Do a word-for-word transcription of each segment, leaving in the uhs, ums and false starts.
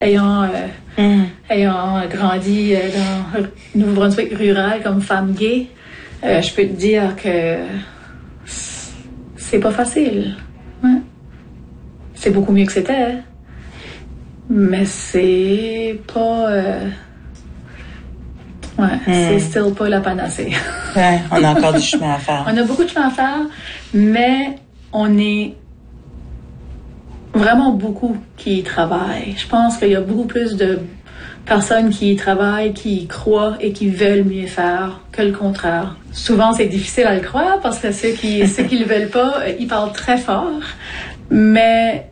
Ayant, euh, mm. ayant grandi euh, dans le Nouveau-Brunswick rural comme femme gay, euh, je peux te dire que c'est pas facile. Ouais. C'est beaucoup mieux que c'était, mais c'est pas... Euh, ouais, mm. c'est still pas la panacée. Ouais, on a encore du chemin à faire. On a beaucoup de chemin à faire, mais on est vraiment beaucoup qui y travaillent. Je pense qu'il y a beaucoup plus de personnes qui y travaillent, qui y croient et qui veulent mieux faire que le contraire. Souvent, c'est difficile à le croire parce que ceux qui ceux qui le veulent pas, ils parlent très fort. Mais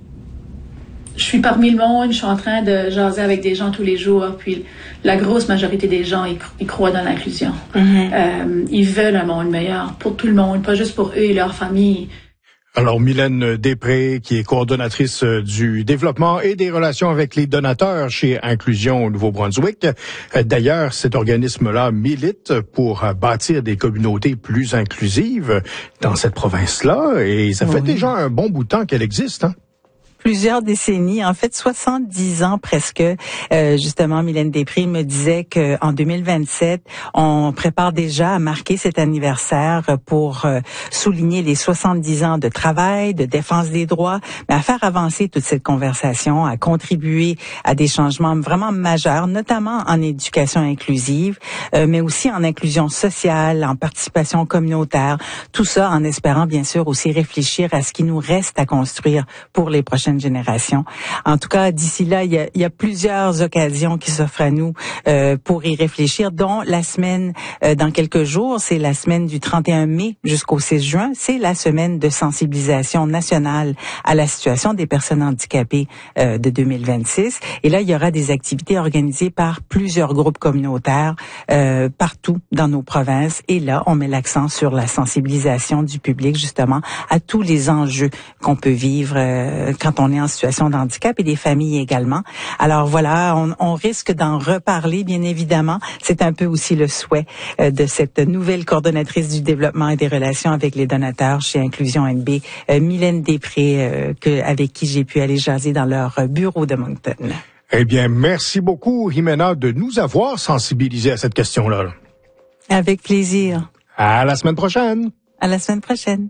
je suis parmi le monde, je suis en train de jaser avec des gens tous les jours, puis la grosse majorité des gens, ils, ils croient dans l'inclusion. Mm-hmm. Euh, ils veulent un monde meilleur pour tout le monde, pas juste pour eux et leur famille. Alors, Mylène Després, qui est coordonnatrice du développement et des relations avec les donateurs chez Inclusion au Nouveau-Brunswick. D'ailleurs, cet organisme-là milite pour bâtir des communautés plus inclusives dans cette province-là, et ça fait oui. déjà un bon bout de temps qu'elle existe, hein? Plusieurs décennies, en fait soixante-dix ans presque. Euh, justement, Mylène Després me disait que en deux mille vingt-sept, on prépare déjà à marquer cet anniversaire pour euh, souligner les soixante-dix ans de travail, de défense des droits, mais à faire avancer toute cette conversation, à contribuer à des changements vraiment majeurs, notamment en éducation inclusive, euh, mais aussi en inclusion sociale, en participation communautaire. Tout ça en espérant bien sûr aussi réfléchir à ce qui nous reste à construire pour les prochaines génération. En tout cas, d'ici là, il y a, il y a plusieurs occasions qui s'offrent à nous euh, pour y réfléchir, dont la semaine euh, dans quelques jours, c'est la semaine du trente et un mai jusqu'au six juin, c'est la semaine de sensibilisation nationale à la situation des personnes handicapées euh, de deux mille vingt-six. Et là, il y aura des activités organisées par plusieurs groupes communautaires euh, partout dans nos provinces. Et là, on met l'accent sur la sensibilisation du public, justement, à tous les enjeux qu'on peut vivre euh, quand on on est en situation de handicap et des familles également. Alors voilà, on, on risque d'en reparler, bien évidemment. C'est un peu aussi le souhait euh, de cette nouvelle coordonnatrice du développement et des relations avec les donateurs chez Inclusion N B, euh, Mylène Després, euh, que, avec qui j'ai pu aller jaser dans leur bureau de Moncton. Eh bien, merci beaucoup, Jimena, de nous avoir sensibilisés à cette question-là. Avec plaisir. À la semaine prochaine. À la semaine prochaine.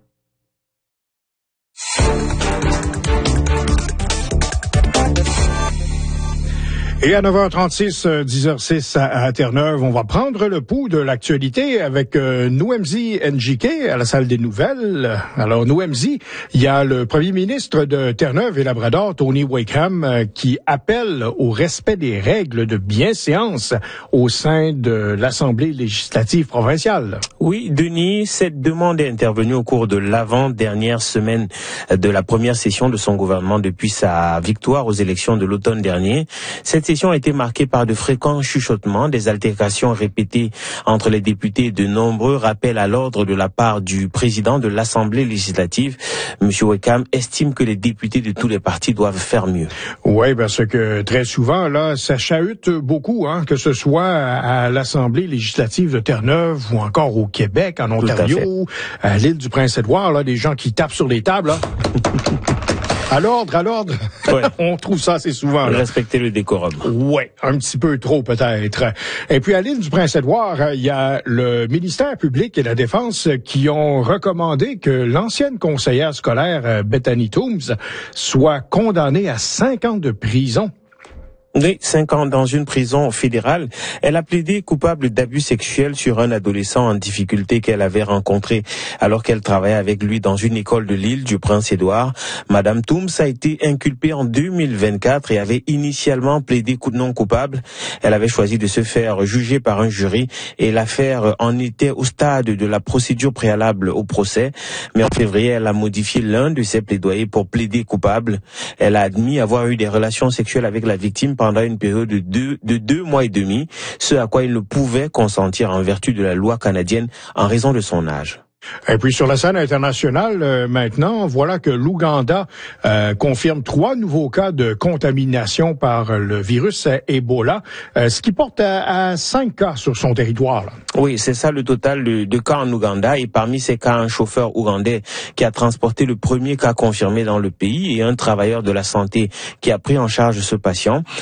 Et à neuf heures trente-six, dix heures six à, à Terre-Neuve, on va prendre le pouls de l'actualité avec euh, Nouemzi Njike à la salle des nouvelles. Alors, Nouemzi, il y a le premier ministre de Terre-Neuve et Labrador, Tony Wakeham, euh, qui appelle au respect des règles de bienséance au sein de l'Assemblée législative provinciale. Oui, Denis, cette demande est intervenue au cours de l'avant-dernière semaine de la première session de son gouvernement depuis sa victoire aux élections de l'automne dernier. Cette session a été marquée par de fréquents chuchotements, des altercations répétées entre les députés et de nombreux rappels à l'ordre de la part du président de l'Assemblée législative. Monsieur Wakeham estime que les députés de tous les partis doivent faire mieux. Oui, parce que très souvent, là, ça chahute beaucoup, hein, que ce soit à l'Assemblée législative de Terre-Neuve ou encore au Québec, en Ontario, à, à l'île du Prince-Édouard, là, des gens qui tapent sur les tables, là. À l'ordre, à l'ordre. Ouais. On trouve ça assez souvent. Là. Respecter le décorum. Oui, un petit peu trop peut-être. Et puis à l'île du Prince-Édouard, il y a le ministère public et la Défense qui ont recommandé que l'ancienne conseillère scolaire Bethany Toombs soit condamnée à cinq ans de prison. Oui, cinq ans dans une prison fédérale. Elle a plaidé coupable d'abus sexuels sur un adolescent en difficulté qu'elle avait rencontré alors qu'elle travaillait avec lui dans une école de l'île du Prince-Édouard. Madame Toombs a été inculpée en deux mille vingt-quatre et avait initialement plaidé non coupable. Elle avait choisi de se faire juger par un jury et l'affaire en était au stade de la procédure préalable au procès. Mais en février, elle a modifié l'un de ses plaidoyers pour plaider coupable. Elle a admis avoir eu des relations sexuelles avec la victime pendant une période de deux, de deux mois et demi, ce à quoi il ne pouvait consentir en vertu de la loi canadienne en raison de son âge. Et puis sur la scène internationale, euh, maintenant, voilà que l'Ouganda euh, confirme trois nouveaux cas de contamination par le virus Ebola, euh, ce qui porte à, à cinq cas sur son territoire. Là. Oui, c'est ça le total de, de cas en Ouganda. Et parmi ces cas, un chauffeur ougandais qui a transporté le premier cas confirmé dans le pays et un travailleur de la santé qui a pris en charge ce patient.